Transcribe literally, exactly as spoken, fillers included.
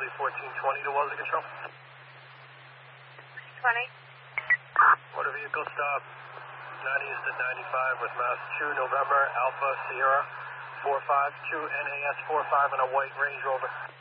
Charlie fourteen twenty to Wellesley Control. twenty. Motor vehicle stop ninety is to ninety-five with Mass two November Alpha Sierra four five two N A S four five and a white Range Rover.